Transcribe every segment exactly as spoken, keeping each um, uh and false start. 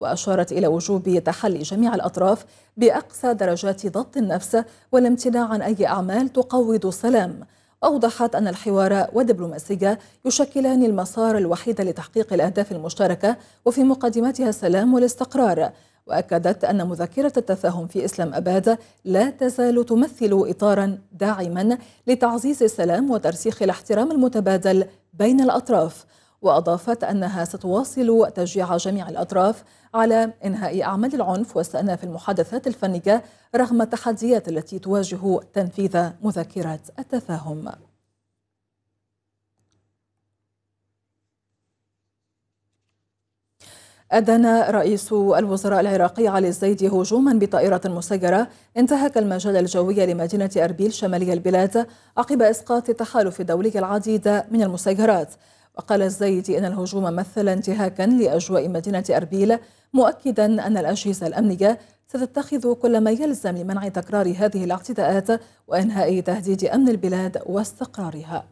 وأشارت إلى وجوب تحلي جميع الأطراف بأقصى درجات ضبط النفس والامتناع عن أي أعمال تقوض السلام. أوضحت أن الحوار والدبلوماسية يشكلان المسار الوحيد لتحقيق الأهداف المشتركة وفي مقدمتها السلام والاستقرار. وأكدت أن مذكرة التفاهم في إسلام أباد لا تزال تمثل إطاراً داعماً لتعزيز السلام وترسيخ الاحترام المتبادل بين الأطراف. وأضافت أنها ستواصل تشجيع جميع الأطراف على إنهاء أعمال العنف واستئناف المحادثات الفنية رغم التحديات التي تواجه تنفيذ مذكرة التفاهم. أدان رئيس الوزراء العراقي علي الزيدي هجوما بطائرة مسيرة انتهك المجال الجوي لمدينة أربيل شمالي البلاد عقب إسقاط التحالف الدولي العديد من المسيرات. وقال الزيدي إن الهجوم مثل انتهاكا لأجواء مدينة أربيل، مؤكدا أن الأجهزة الأمنية ستتخذ كل ما يلزم لمنع تكرار هذه الاعتداءات وإنهاء تهديد أمن البلاد واستقرارها.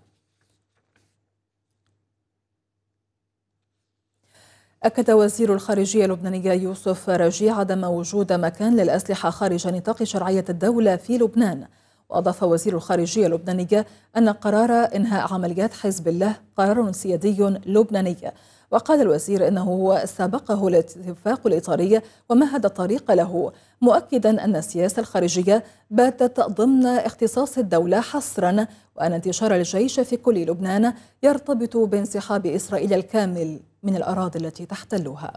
أكد وزير الخارجية اللبناني يوسف رجي عدم وجود مكان للأسلحة خارج نطاق شرعية الدولة في لبنان. وأضاف وزير الخارجية اللبناني أن قرار إنهاء عمليات حزب الله قرار سيادي لبناني. وقال الوزير إنه سبقه الاتفاق الإطاري ومهد الطريق له، مؤكدا أن السياسة الخارجية باتت ضمن اختصاص الدولة حصرا، وأن انتشار الجيش في كل لبنان يرتبط بانسحاب إسرائيل الكامل من الأراضي التي تحتلها.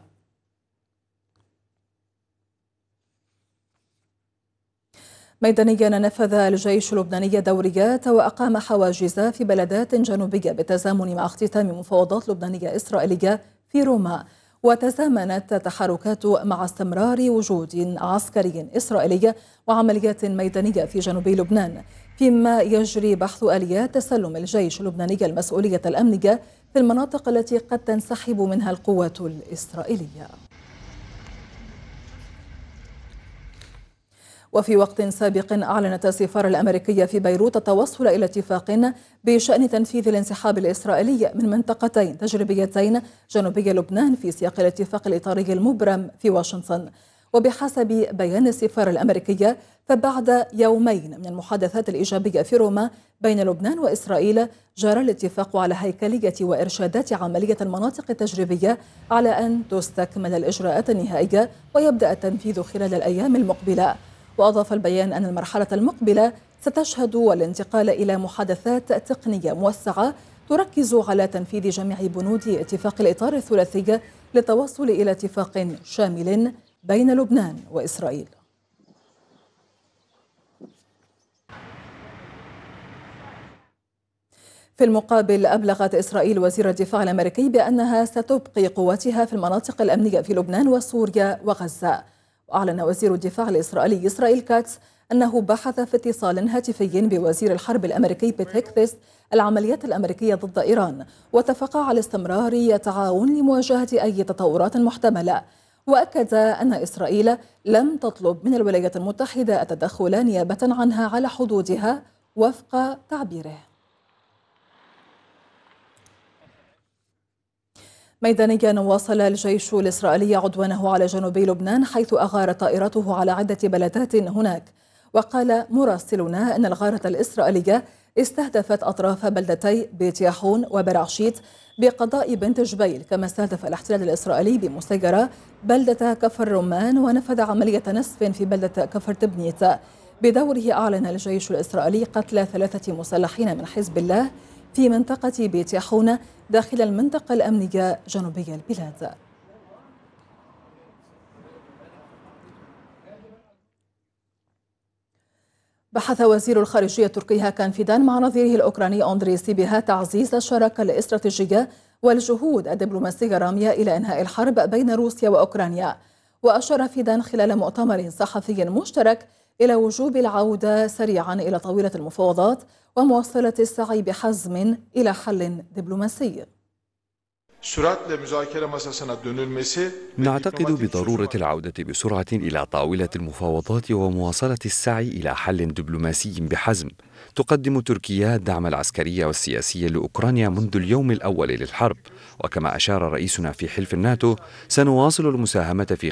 ميدانيا نفذ الجيش اللبناني دوريات وأقام حواجز في بلدات جنوبية بالتزامن مع اختتام مفاوضات لبنانية إسرائيلية في روما. وتزامنت تحركات مع استمرار وجود عسكري إسرائيلي وعمليات ميدانية في جنوب لبنان، فيما يجري بحث آليات تسلم الجيش اللبناني المسؤولية الأمنية في المناطق التي قد تنسحب منها القوات الإسرائيلية. وفي وقت سابق أعلنت السفارة الأمريكية في بيروت التوصل إلى اتفاق بشأن تنفيذ الانسحاب الإسرائيلي من منطقتين تجريبيتين جنوبي لبنان في سياق الاتفاق الإطاري المبرم في واشنطن. وبحسب بيان السفارة الأمريكية، فبعد يومين من المحادثات الإيجابية في روما بين لبنان وإسرائيل، جرى الاتفاق على هيكلية وإرشادات عملية المناطق التجريبية على أن تستكمل الإجراءات النهائية ويبدأ التنفيذ خلال الأيام المقبلة. وأضاف البيان أن المرحلة المقبلة ستشهد الانتقال إلى محادثات تقنية موسعة تركز على تنفيذ جميع بنود اتفاق الإطار الثلاثي للتوصل إلى اتفاق شامل بين لبنان وإسرائيل. في المقابل، أبلغت إسرائيل وزير الدفاع الأمريكي بأنها ستبقي قواتها في المناطق الأمنية في لبنان وسوريا وغزة. وأعلن وزير الدفاع الإسرائيلي إسرائيل كاتس أنه بحث في اتصال هاتفي بوزير الحرب الأمريكي بيت هيكسيت العمليات الأمريكية ضد إيران، واتفقا على استمرار التعاون لمواجهة أي تطورات محتملة. وأكد أن إسرائيل لم تطلب من الولايات المتحدة التدخل نيابة عنها على حدودها وفق تعبيره. ميدانيا واصل الجيش الإسرائيلي عدوانه على جنوبي لبنان، حيث أغار طائرته على عدة بلدات هناك. وقال مراسلنا أن الغارة الإسرائيلية استهدفت أطراف بلدتي بيت ياحون وبرعشيت بقضاء بنت جبيل، كما استهدف الاحتلال الإسرائيلي بمسيرة بلدة كفر رمان ونفذ عملية نسف في بلدة كفر تبنيت. بدوره أعلن الجيش الإسرائيلي قتل ثلاثة مسلحين من حزب الله في منطقة بيت ياحون داخل المنطقة الأمنية جنوبي البلاد. بحث وزير الخارجية التركي هاكان فيدان مع نظيره الأوكراني أندري سيبيها تعزيز الشراكة الاستراتيجية والجهود الدبلوماسية الرامية إلى إنهاء الحرب بين روسيا وأوكرانيا. وأشار فيدان خلال مؤتمر صحفي مشترك إلى وجوب العودة سريعا إلى طاولة المفاوضات ومواصلة السعي بحزم إلى حل دبلوماسي. نعتقد بضرورة العودة بسرعة إلى طاولة المفاوضات ومواصلة السعي إلى حل دبلوماسي بحزم. تقدم تركيا الدعم العسكري والسياسي لأوكرانيا منذ اليوم الأول للحرب، وكما أشار رئيسنا في حلف الناتو سنواصل المساهمة في